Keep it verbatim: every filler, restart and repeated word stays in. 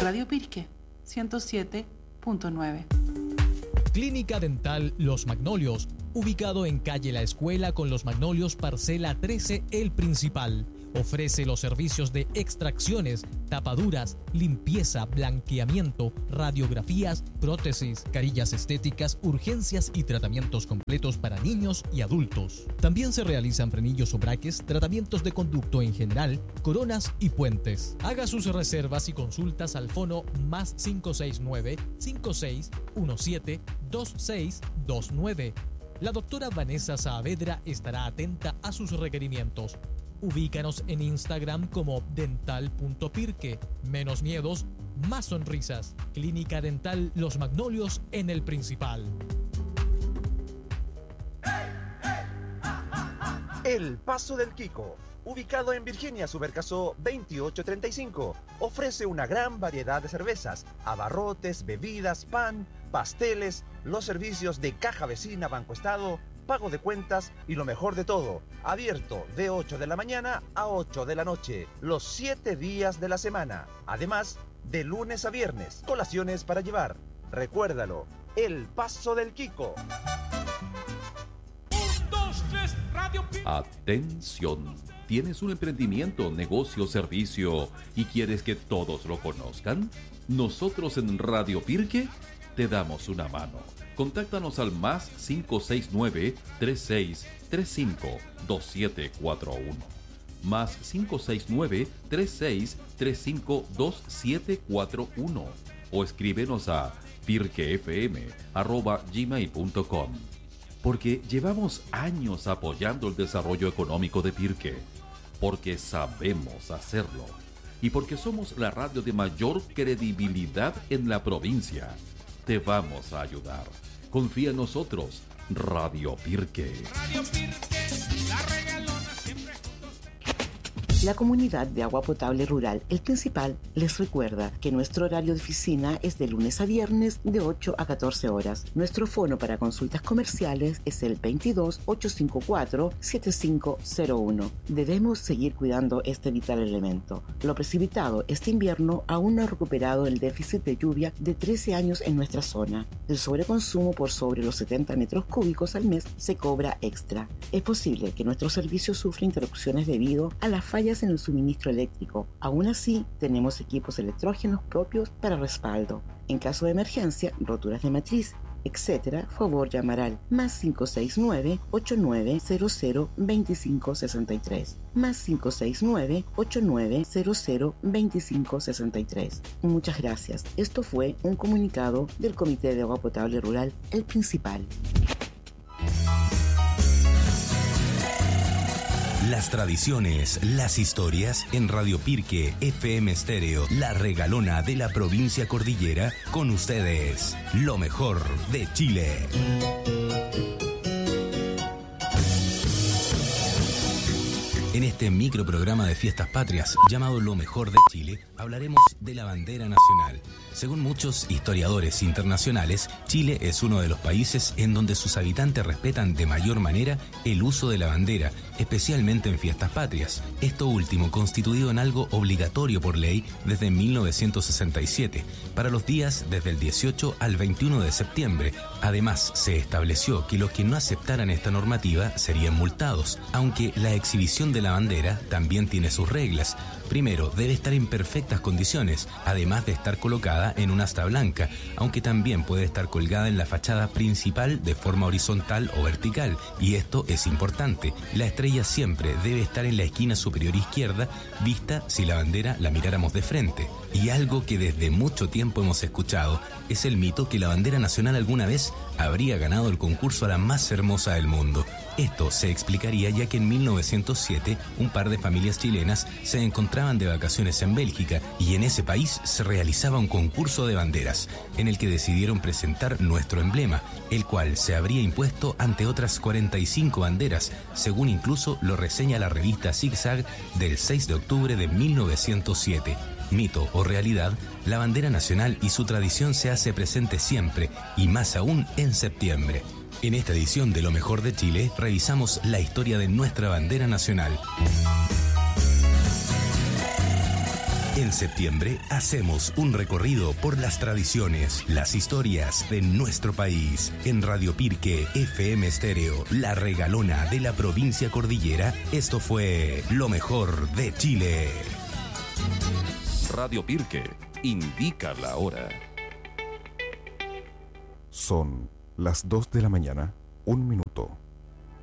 Radio Pirque ciento siete punto nueve. Clínica Dental Los Magnolios, ubicado en calle La Escuela con Los Magnolios, parcela trece, El Principal. Ofrece los servicios de extracciones, tapaduras, limpieza, blanqueamiento, radiografías, prótesis, carillas estéticas, urgencias y tratamientos completos para niños y adultos. También se realizan frenillos o braques, tratamientos de conducto en general, coronas y puentes. Haga sus reservas y consultas al fono más cinco seis nueve, cinco seis uno siete, dos seis dos nueve. La doctora Vanessa Saavedra estará atenta a sus requerimientos. Ubícanos en Instagram como dental punto pirque. Menos miedos, más sonrisas. Clínica Dental Los Magnolios en El Principal. El Paso del Quico, ubicado en Virginia Subercaso veintiocho treinta y cinco, ofrece una gran variedad de cervezas, abarrotes, bebidas, pan, pasteles, los servicios de caja vecina, Banco Estado, pago de cuentas y lo mejor de todo, abierto de ocho de la mañana a ocho de la noche, los siete días de la semana. Además, de lunes a viernes, colaciones para llevar. Recuérdalo, El Paso del Quico. Un, dos, tres, Radio Pirque. Atención. ¿Tienes un emprendimiento, negocio, servicio y quieres que todos lo conozcan? Nosotros en Radio Pirque te damos una mano. Contáctanos al más cinco seis nueve, tres seis tres cinco, dos siete cuatro uno. Más cinco seis nueve, tres seis tres cinco, dos siete cuatro uno. O escríbenos a pirquefm arroba gmail punto com. Porque llevamos años apoyando el desarrollo económico de Pirque. Porque sabemos hacerlo. Y porque somos la radio de mayor credibilidad en la provincia. Te vamos a ayudar. Confía en nosotros, Radio Pirque. Radio Pirque, la regalona siempre juntos. La comunidad de agua potable rural El Principal les recuerda que nuestro horario de oficina es de lunes a viernes de ocho a catorce horas. Nuestro fono para consultas comerciales es el veintidós, ochocientos cincuenta y cuatro, setenta y cinco cero uno. Debemos seguir cuidando este vital elemento. Lo precipitado este invierno aún no ha recuperado el déficit de lluvia de trece años en nuestra zona. El sobreconsumo por sobre los setenta metros cúbicos al mes se cobra extra. Es posible que nuestro servicio sufra interrupciones debido a las fallas en el suministro eléctrico. Aún así, tenemos equipos electrógenos propios para respaldo. En caso de emergencia, roturas de matriz, etcétera, favor llamar al más cinco seis nueve, ocho nueve cero cero, dos cinco seis tres. Más cinco seis nueve, ocho nueve cero cero, dos cinco seis tres. Muchas gracias. Esto fue un comunicado del Comité de Agua Potable Rural El Principal. Las tradiciones, las historias en Radio Pirque F M Estéreo, la regalona de la provincia cordillera, con ustedes, lo mejor de Chile. En este microprograma de Fiestas Patrias, llamado Lo Mejor de Chile, hablaremos de la bandera nacional. Según muchos historiadores internacionales, Chile es uno de los países en donde sus habitantes respetan de mayor manera el uso de la bandera, especialmente en Fiestas Patrias. Esto último constituido en algo obligatorio por ley desde mil novecientos sesenta y siete, para los días desde el dieciocho al veintiuno de septiembre. Además, se estableció que los que no aceptaran esta normativa serían multados, aunque la exhibición de la bandera también tiene sus reglas. Primero, debe estar en perfectas condiciones, además de estar colocada en una asta blanca, aunque también puede estar colgada en la fachada principal de forma horizontal o vertical, y esto es importante. La estrella siempre debe estar en la esquina superior izquierda, vista si la bandera la miráramos de frente. Y algo que desde mucho tiempo hemos escuchado es el mito que la bandera nacional alguna vez habría ganado el concurso a la más hermosa del mundo. Esto se explicaría ya que en mil novecientos siete un par de familias chilenas se encontraban de vacaciones en Bélgica y en ese país se realizaba un concurso de banderas en el que decidieron presentar nuestro emblema, el cual se habría impuesto ante otras cuarenta y cinco banderas, según incluso lo reseña la revista Zigzag del seis de octubre de mil novecientos siete. Mito o realidad, la bandera nacional y su tradición se hace presente siempre y más aún en septiembre. En esta edición de Lo Mejor de Chile, revisamos la historia de nuestra bandera nacional. En septiembre hacemos un recorrido por las tradiciones, las historias de nuestro país. En Radio Pirque F M Estéreo, la regalona de la provincia cordillera, esto fue lo mejor de Chile. Radio Pirque indica la hora. Son las dos de la mañana, un minuto.